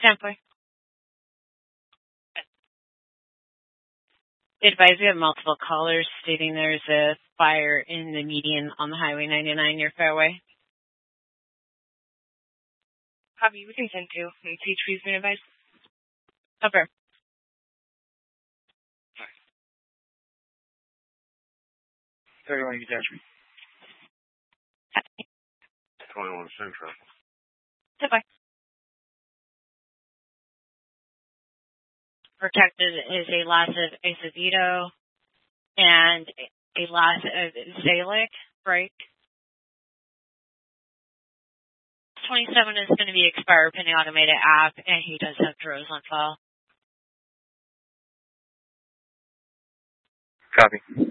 10-4. Advise we have multiple callers stating there's a fire in the median on the Highway 99 near Fairway. Copy, we can send to. And Peachtree's been advised. Okay. 31 detachment. 21 Central. Goodbye. Protected is a loss of Acevedo and a loss of Zalic, break. 27 is going to be expired pending automated app, and he does have DROs on file. Copy.